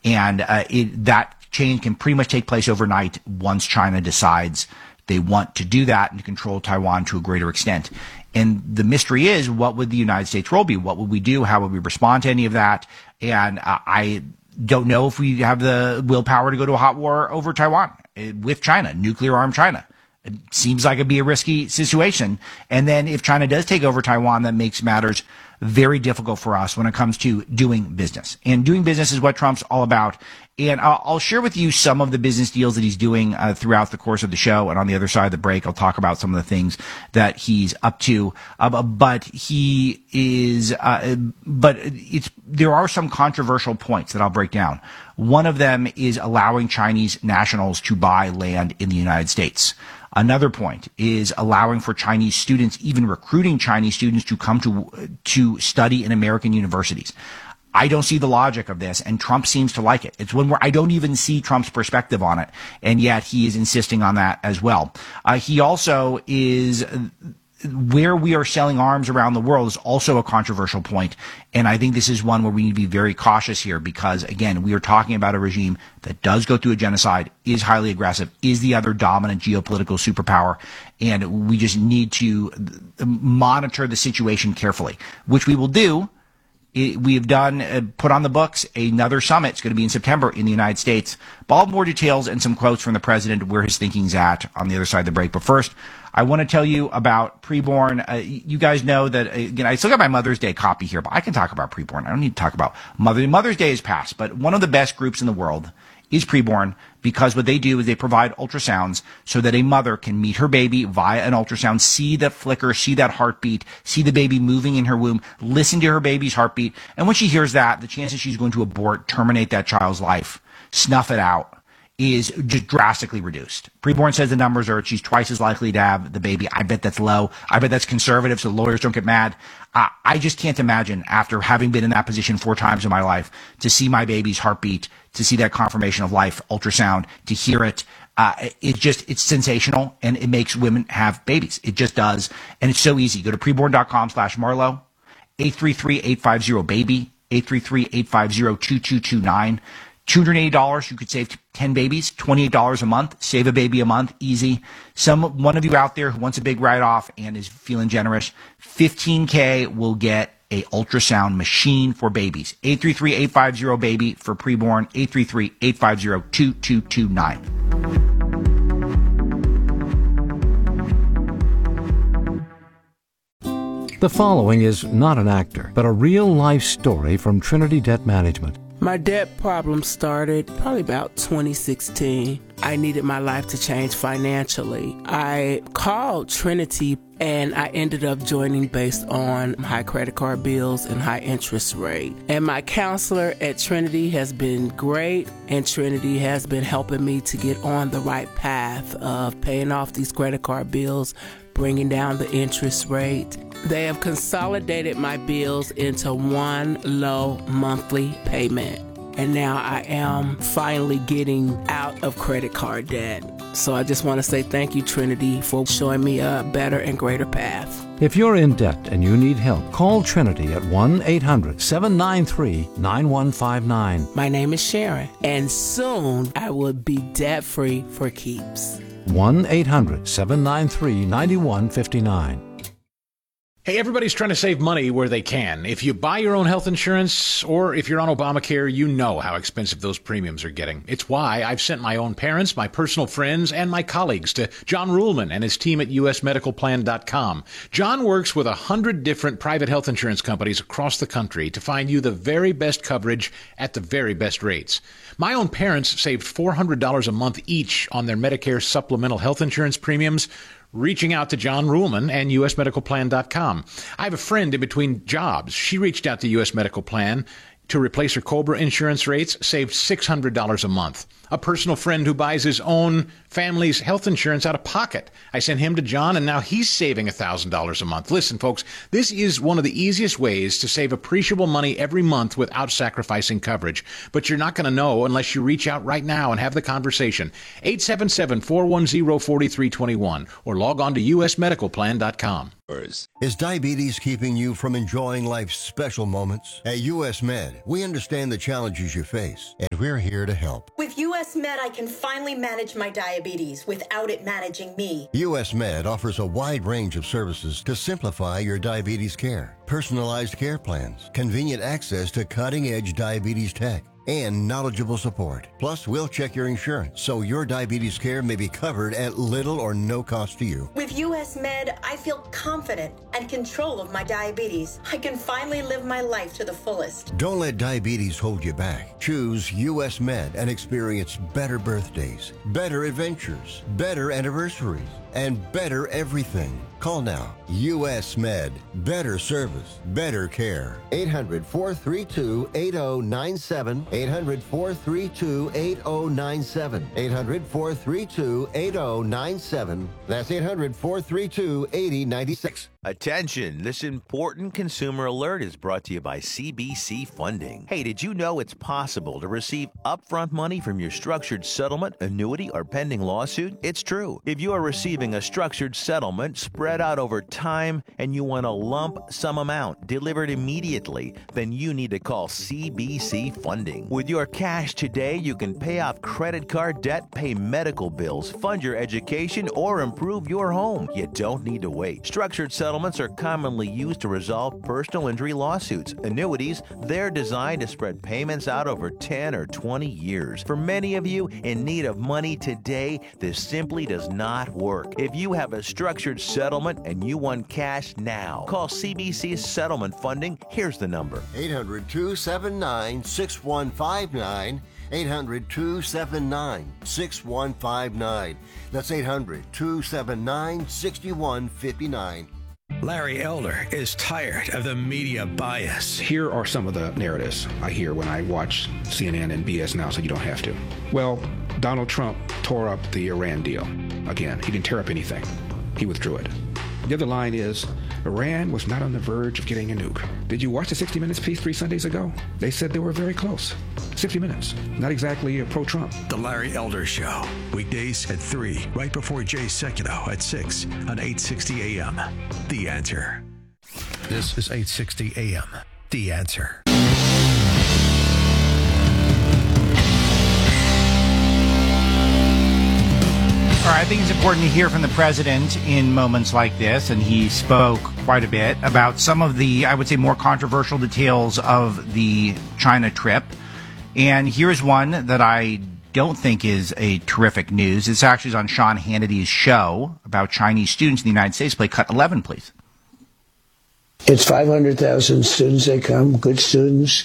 And that change can pretty much take place overnight once China decides they want to do that and to control Taiwan to a greater extent. And the mystery is, what would the United States role be? What would we do? How would we respond to any of that? And I don't know if we have the willpower to go to a hot war over Taiwan with China, nuclear armed China. It seems like it'd be a risky situation. And then if China does take over Taiwan, that makes matters very difficult for us when it comes to doing business. And doing business is what Trump's all about. And I'll share with you some of the business deals that he's doing throughout the course of the show. And on the other side of the break, I'll talk about some of the things that he's up to. But there are some controversial points that I'll break down. One of them is allowing Chinese nationals to buy land in the United States. Another point is allowing for Chinese students, even recruiting Chinese students to come to study in American universities. I don't see the logic of this, and Trump seems to like it. It's one where I don't even see Trump's perspective on it, and yet he is insisting on that as well. He also is where we are selling arms around the world is also a controversial point. And I think this is one where we need to be very cautious here because, again, we are talking about a regime that does go through a genocide, is highly aggressive, is the other dominant geopolitical superpower. And we just need to monitor the situation carefully, which we will do. We have done, put on the books another summit. It's going to be in September in the United States. But I'll have more details and some quotes from the president where his thinking's at on the other side of the break. But first, I want to tell you about Preborn. You guys know that, again, I still got my Mother's Day copy here, but I can talk about Preborn. I don't need to talk about Mother's Day is past, but one of the best groups in the world is Preborn because what they do is they provide ultrasounds so that a mother can meet her baby via an ultrasound, see that flicker, see that heartbeat, see the baby moving in her womb, listen to her baby's heartbeat. And when she hears that, the chances she's going to abort, terminate that child's life, snuff it out, is just drastically reduced. Preborn says the numbers are she's twice as likely to have the baby. I bet that's low. I bet that's conservative, so lawyers don't get mad. I just can't imagine, after having been in that position 4 times in my life, to see my baby's heartbeat, to see that confirmation of life ultrasound, to hear it. It's sensational, and it makes women have babies. It just does. And it's so easy. Go to preborn.com/Marlowe, 833-850-BABY, 833-850-2229. $280, you could save 10 babies, $28 a month, save a baby a month, easy. One of you out there who wants a big write-off and is feeling generous, $15K will get a ultrasound machine for babies. 833-850-BABY for Preborn, 833-850-2229. The following is not an actor, but a real-life story from Trinity Debt Management. My debt problem started probably about 2016. I needed my life to change financially. I called Trinity and I ended up joining based on high credit card bills and high interest rate. And my counselor at Trinity has been great, and Trinity has been helping me to get on the right path of paying off these credit card bills, bringing down the interest rate. They have consolidated my bills into one low monthly payment. And now I am finally getting out of credit card debt. So I just want to say thank you, Trinity, for showing me a better and greater path. If you're in debt and you need help, call Trinity at 1-800-793-9159. My name is Sharon, and soon I will be debt-free for keeps. 1-800-793-9159. Hey, everybody's trying to save money where they can. If you buy your own health insurance or if you're on Obamacare, you know how expensive those premiums are getting. It's why I've sent my own parents, my personal friends, and my colleagues to John Ruhlman and his team at usmedicalplan.com. John works with 100 different private health insurance companies across the country to find you the very best coverage at the very best rates. My own parents saved $400 a month each on their Medicare supplemental health insurance premiums, reaching out to John Ruhlman and usmedicalplan.com. I have a friend in between jobs. She reached out to US Medical Plan to replace her COBRA insurance rates, saved $600 a month. A personal friend who buys his own family's health insurance out of pocket. I sent him to John, and now he's saving $1,000 a month. Listen, folks, this is one of the easiest ways to save appreciable money every month without sacrificing coverage. But you're not going to know unless you reach out right now and have the conversation. 877-410-4321 or log on to usmedicalplan.com. Is diabetes keeping you from enjoying life's special moments? At US Med, we understand the challenges you face, and we're here to help. With US Med, I can finally manage my diabetes without it managing me. US Med offers a wide range of services to simplify your diabetes care. Personalized care plans, convenient access to cutting-edge diabetes tech, and knowledgeable support. Plus, we'll check your insurance so your diabetes care may be covered at little or no cost to you. With US Med, I feel confident and control of my diabetes. I can finally live my life to the fullest. Don't let diabetes hold you back. Choose US Med and experience better birthdays, better adventures, better anniversaries, and better everything. Call now. US Med. Better service. Better care. 800-432-8097. 800-432-8097. 800-432-8097. That's 800-432-8096. Attention, this important consumer alert is brought to you by CBC Funding. Hey, did you know it's possible to receive upfront money from your structured settlement, annuity, or pending lawsuit? It's true. If you are receiving a structured settlement spread out over time and you want a lump sum amount delivered immediately, then you need to call CBC Funding. With your cash today, you can pay off credit card debt, pay medical bills, fund your education, or improve your home. You don't need to wait. Structured settlements are commonly used to resolve personal injury lawsuits. Annuities, they're designed to spread payments out over 10 or 20 years. For many of you in need of money today, this simply does not work. If you have a structured settlement and you want cash now, call CBC Settlement Funding. Here's the number. 800-279-6159. 800-279-6159. That's 800-279-6159. Larry Elder is tired of the media bias. Here are some of the narratives I hear when I watch CNN and BS Now, so you don't have to. Well, Donald Trump tore up the Iran deal. Again, he didn't tear up anything. He withdrew it. The other line is, Iran was not on the verge of getting a nuke. Did you watch the 60 Minutes piece 3 Sundays ago? They said they were very close. 60 Minutes. Not exactly pro-Trump. The Larry Elder Show. Weekdays at 3, right before Jay Sekulow at 6 on 860 AM. The Answer. This is 860 AM. The Answer. All right, I think it's important to hear from the president in moments like this, and he spoke quite a bit about some of the, I would say, more controversial details of the China trip. And here's one that I don't think is a terrific news. It's actually on Sean Hannity's show about Chinese students in the United States. Play cut 11, please. It's 500,000 students. They come, good students.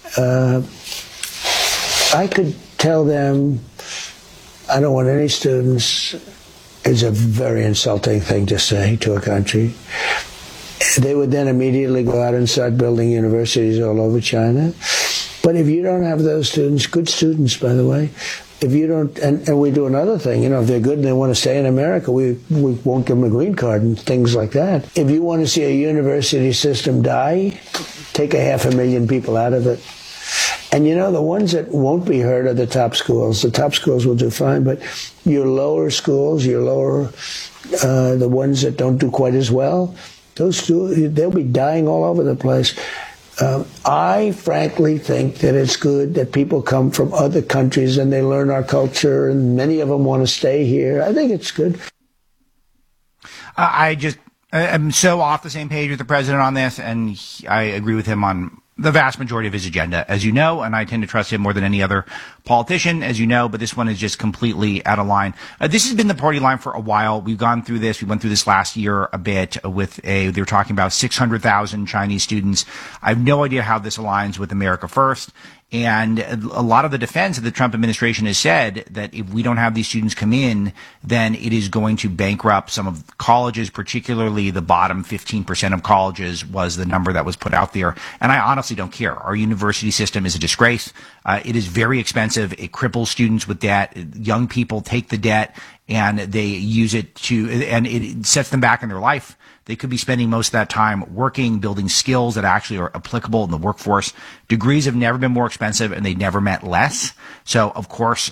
I could tell them, I don't want any students. It's a very insulting thing to say to a country. They would then immediately go out and start building universities all over China. But if you don't have those students, good students, by the way, if you don't, and we do another thing, if they're good and they want to stay in America, we won't give them a green card and things like that. If you want to see a university system die, take 500,000 people out of it. And the ones that won't be hurt are the top schools. The top schools will do fine, but your lower schools, the ones that don't do quite as well, they'll be dying all over the place. I frankly think that it's good that people come from other countries and they learn our culture, and many of them want to stay here. I think it's good. I'm so off the same page with the president on this, and I agree with him on the vast majority of his agenda, as you know, and I tend to trust him more than any other politician, as you know, but this one is just completely out of line. This has been the party line for a while. We've gone through this. We went through this last year a bit they were talking about 600,000 Chinese students. I have no idea how this aligns with America First. And a lot of the defense of the Trump administration has said that if we don't have these students come in, then it is going to bankrupt some of colleges, particularly the bottom 15% of colleges was the number that was put out there. And I honestly don't care. Our university system is a disgrace. It is very expensive. It cripples students with debt. Young people take the debt and they use it and it sets them back in their life. They could be spending most of that time working, building skills that actually are applicable in the workforce. Degrees have never been more expensive, and they never meant less. So, of course,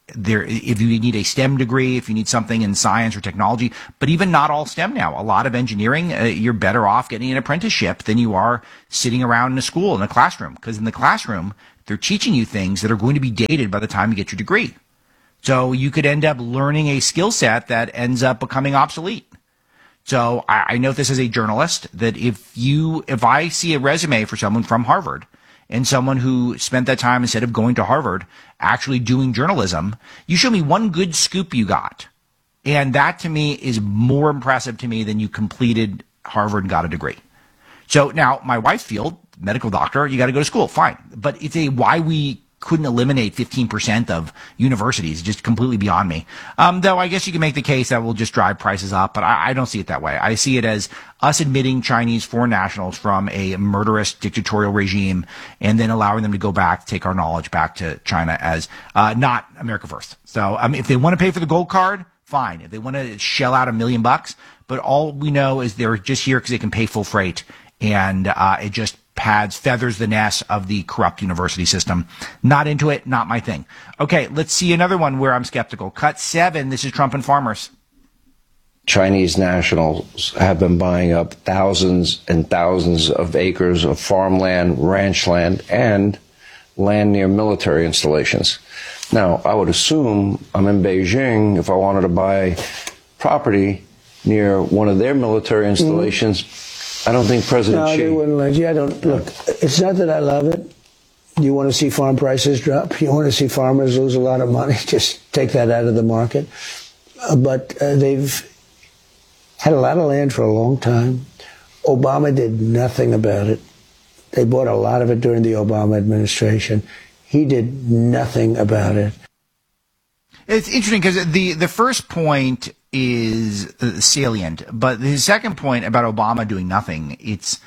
if you need a STEM degree, if you need something in science or technology, but even not all STEM now. A lot of engineering, you're better off getting an apprenticeship than you are sitting around in a school, in a classroom. Because in the classroom, they're teaching you things that are going to be dated by the time you get your degree. So you could end up learning a skill set that ends up becoming obsolete. So I note this as a journalist that if I see a resume for someone from Harvard and someone who spent that time, instead of going to Harvard, actually doing journalism, you show me one good scoop you got. And that to me is more impressive to me than you completed Harvard and got a degree. So now my wife's field, medical doctor, you got to go to school, fine. But it's why we couldn't eliminate 15% of universities, just completely beyond me. Though I guess you can make the case that will just drive prices up, but I don't see it that way. I see it as us admitting Chinese foreign nationals from a murderous dictatorial regime and then allowing them to go back, take our knowledge back to China as not America first. So if they want to pay for the gold card, fine. If they want to shell out $1 million, but all we know is they're just here because they can pay full freight, and it just feathers the nest of the corrupt university system. Not into it, not my thing. Okay, let's see another one where I'm skeptical. Cut 7, this is Trump and farmers. Chinese nationals have been buying up thousands and thousands of acres of farmland, ranch land, and land near military installations. Now, I would assume I'm in Beijing. If I wanted to buy property near one of their military installations, I don't think President Xi... No, they wouldn't let you. I don't... Look, it's not that I love it. You want to see farm prices drop? You want to see farmers lose a lot of money? Just take that out of the market. But they've had a lot of land for a long time. Obama did nothing about it. They bought a lot of it during the Obama administration. He did nothing about it. It's interesting because the first point is salient, but the second point about Obama doing nothing,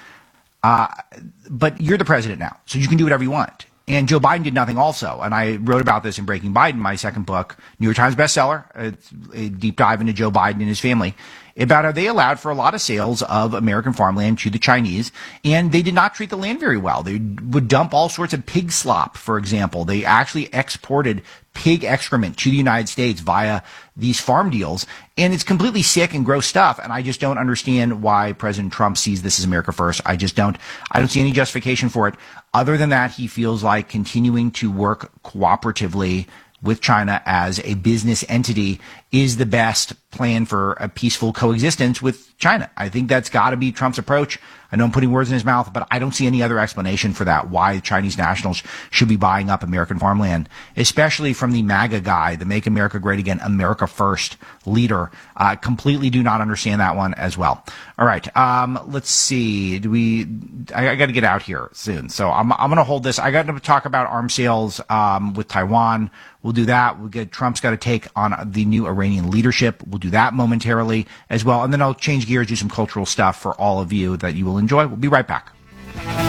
but you're the president now, so you can do whatever you want. And Joe Biden did nothing also. And I wrote about this in Breaking Biden, my second book, New York Times bestseller. It's a deep dive into Joe Biden and his family, about how they allowed for a lot of sales of American farmland to the Chinese, and they did not treat the land very well. They would dump all sorts of pig slop, for example. They actually exported pig excrement to the United States via these farm deals, and it's completely sick and gross stuff, and I just don't understand why President Trump sees this as America first. I don't see any justification for it, other than that he feels like continuing to work cooperatively with China as a business entity is the best plan for a peaceful coexistence with China. I think that's got to be Trump's approach. I know I'm putting words in his mouth, but I don't see any other explanation for that, why Chinese nationals should be buying up American farmland, especially from the MAGA guy, the Make America Great Again, America First leader. Completely do not understand that one as well. All right. Let's see. I got to get out here soon. So I'm going to hold this. I got to talk about arms sales, with Taiwan. We'll do that. Trump's got to take on the new Iranian leadership. We'll do that momentarily as well. And then I'll change gears, do some cultural stuff for all of you that you will enjoy. We'll be right back.